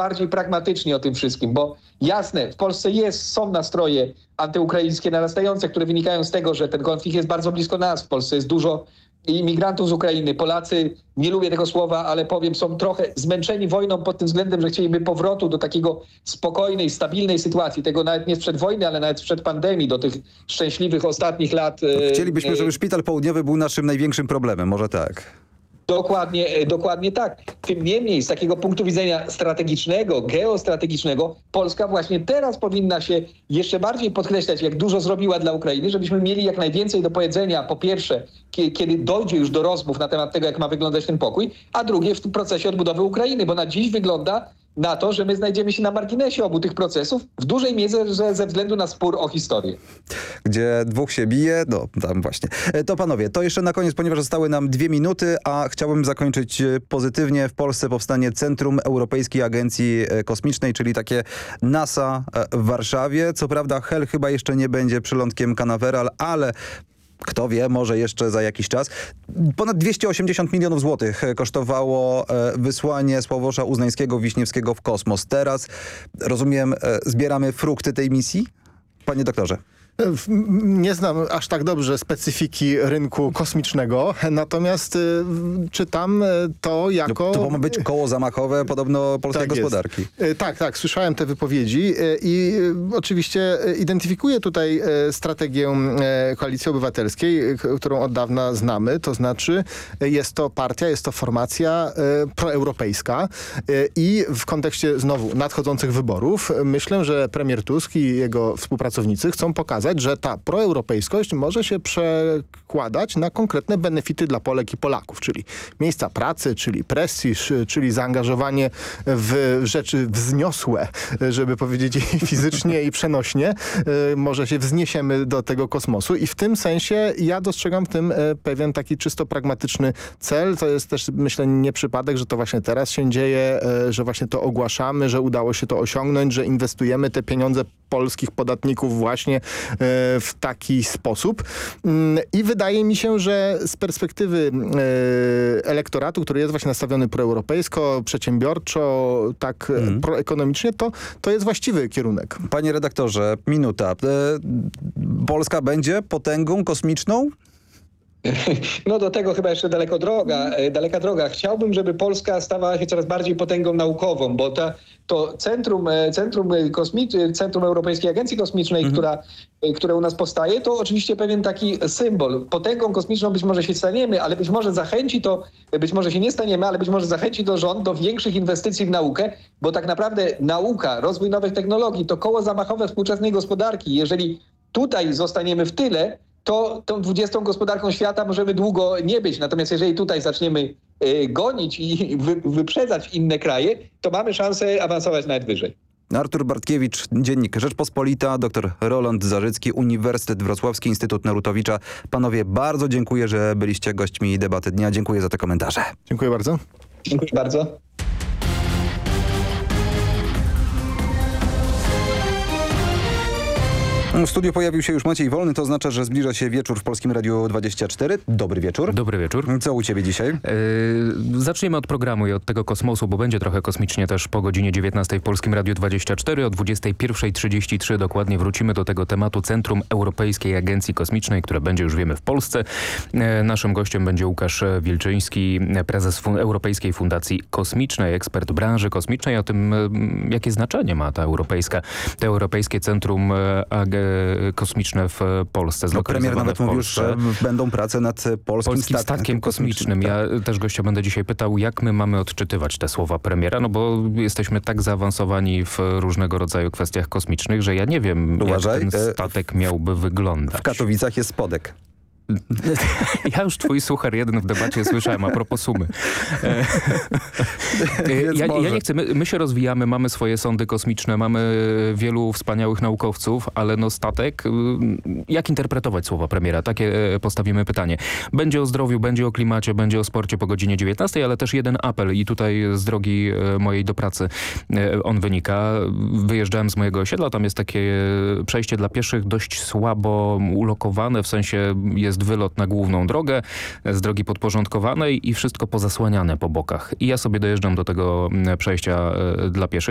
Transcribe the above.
bardziej pragmatycznie o tym wszystkim, bo jasne, w Polsce są nastroje antyukraińskie narastające, które wynikają z tego, że ten konflikt jest bardzo blisko nas. W Polsce jest dużo imigrantów z Ukrainy. Polacy, nie lubię tego słowa, ale powiem, są trochę zmęczeni wojną pod tym względem, że chcieliby powrotu do takiego spokojnej, stabilnej sytuacji. Tego nawet nie sprzed wojny, ale nawet sprzed pandemii, do tych szczęśliwych ostatnich lat. Chcielibyśmy, żeby szpital południowy był naszym największym problemem, może tak. Dokładnie tak. Tym niemniej z takiego punktu widzenia strategicznego, geostrategicznego, Polska właśnie teraz powinna się jeszcze bardziej podkreślać, jak dużo zrobiła dla Ukrainy, żebyśmy mieli jak najwięcej do powiedzenia, po pierwsze, kiedy dojdzie już do rozmów na temat tego, jak ma wyglądać ten pokój, a drugie w tym procesie odbudowy Ukrainy, bo na dziś wygląda na to, że my znajdziemy się na marginesie obu tych procesów, w dużej mierze że ze względu na spór o historię. Gdzie dwóch się bije, no tam właśnie. To panowie, to jeszcze na koniec, ponieważ zostały nam 2 minuty, a chciałbym zakończyć pozytywnie. W Polsce powstanie Centrum Europejskiej Agencji Kosmicznej, czyli takie NASA w Warszawie. Co prawda Hel chyba jeszcze nie będzie przylądkiem Canaveral, ale kto wie, może jeszcze za jakiś czas. Ponad 280 milionów złotych kosztowało wysłanie Sławosza Uznańskiego-Wiśniewskiego w kosmos. Teraz, rozumiem, zbieramy frukty tej misji? Panie doktorze. Nie znam aż tak dobrze specyfiki rynku kosmicznego, natomiast czytam to jako... To ma być koło zamachowe podobno polskiej gospodarki. Tak, słyszałem te wypowiedzi i oczywiście identyfikuję tutaj strategię Koalicji Obywatelskiej, którą od dawna znamy, to znaczy jest to partia, jest to formacja proeuropejska i w kontekście znowu nadchodzących wyborów myślę, że premier Tusk i jego współpracownicy chcą pokazać, że ta proeuropejskość może się przekładać na konkretne benefity dla Polek i Polaków, czyli miejsca pracy, czyli prestiż, czyli zaangażowanie w rzeczy wzniosłe, żeby powiedzieć fizycznie i przenośnie. Może się wzniesiemy do tego kosmosu i w tym sensie ja dostrzegam w tym pewien taki czysto pragmatyczny cel. To jest też, myślę, nie przypadek, że to właśnie teraz się dzieje, że właśnie to ogłaszamy, że udało się to osiągnąć, że inwestujemy te pieniądze polskich podatników właśnie w taki sposób. I wydaje mi się, że z perspektywy elektoratu, który jest właśnie nastawiony proeuropejsko, przedsiębiorczo, tak proekonomicznie, to jest właściwy kierunek. Panie redaktorze, minuta. Polska będzie potęgą kosmiczną? No do tego chyba jeszcze daleka droga. Chciałbym, żeby Polska stawała się coraz bardziej potęgą naukową, bo to Centrum Europejskiej Agencji Kosmicznej, które u nas powstaje, to oczywiście pewien taki symbol. Potęgą kosmiczną być może się staniemy, ale być może się nie staniemy, ale być może zachęci to rząd do większych inwestycji w naukę, bo tak naprawdę nauka, rozwój nowych technologii to koło zamachowe współczesnej gospodarki. Jeżeli tutaj zostaniemy w tyle, to tą 20. gospodarką świata możemy długo nie być. Natomiast jeżeli tutaj zaczniemy gonić i wyprzedzać inne kraje, to mamy szansę awansować nawet wyżej. Artur Bartkiewicz, Dziennik Rzeczpospolita, dr Roland Zarzycki, Uniwersytet Wrocławski, Instytut Narutowicza. Panowie, bardzo dziękuję, że byliście gośćmi debaty dnia. Dziękuję za te komentarze. Dziękuję bardzo. Dziękuję bardzo. W studiu pojawił się już Maciej Wolny, to oznacza, że zbliża się wieczór w Polskim Radiu 24. Dobry wieczór. Dobry wieczór. Co u ciebie dzisiaj? Zaczniemy od programu i od tego kosmosu, bo będzie trochę kosmicznie też po godzinie 19 w Polskim Radiu 24. O 21:33 dokładnie wrócimy do tego tematu Centrum Europejskiej Agencji Kosmicznej, które będzie, już wiemy, w Polsce. Naszym gościem będzie Łukasz Wilczyński, prezes Europejskiej Fundacji Kosmicznej, ekspert branży kosmicznej, o tym, jakie znaczenie ma to Europejskie Centrum Kosmiczne w Polsce. No, premier nawet mówił, że będą prace nad polskim statkiem kosmicznym. Ja też gościa będę dzisiaj pytał, jak my mamy odczytywać te słowa premiera, no bo jesteśmy tak zaawansowani w różnego rodzaju kwestiach kosmicznych, że ja nie wiem, jak ten statek miałby wyglądać. W Katowicach jest spodek. Ja już twój suchar jeden w debacie słyszałem, a propos sumy. Ja nie chcę, my się rozwijamy, mamy swoje sondy kosmiczne, mamy wielu wspaniałych naukowców, ale no statek, jak interpretować słowa premiera? Takie postawimy pytanie. Będzie o zdrowiu, będzie o klimacie, będzie o sporcie po godzinie 19, ale też jeden apel i tutaj z drogi mojej do pracy on wynika. Wyjeżdżałem z mojego osiedla, tam jest takie przejście dla pieszych dość słabo ulokowane, w sensie jest wylot na główną drogę, z drogi podporządkowanej i wszystko pozasłaniane po bokach. I ja sobie dojeżdżam do tego przejścia dla pieszych.